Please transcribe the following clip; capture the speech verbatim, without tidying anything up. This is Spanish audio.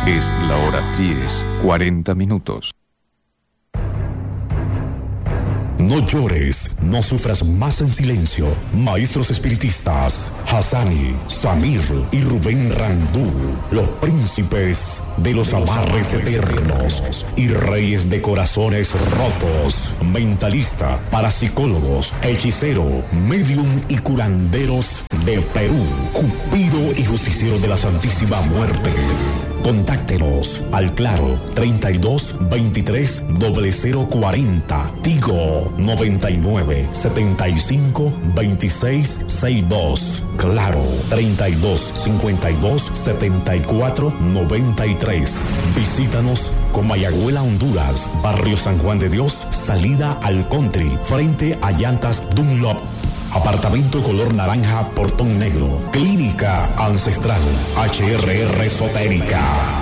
Es la hora diez, cuarenta minutos. No llores, no sufras más en silencio. Maestros espiritistas, Hassani, Samir y Rubén Randú, los príncipes de los amarres eternos y reyes de corazones rotos, mentalista, parapsicólogos, hechicero, medium y curanderos de Perú, Cupido y justiciero de la Santísima Muerte. Contáctenos al Claro treinta y dos veintitrés cero cero cuarenta, Tigo noventa y nueve setenta y cinco veintiséis sesenta y dos, Claro treinta y dos cincuenta y dos setenta y cuatro noventa y tres. Visítanos con Mayagüela, Honduras, Barrio San Juan de Dios, salida al Country, frente a Llantas Dunlop. Apartamento color naranja, portón negro. Clínica Ancestral H R R Esotérica.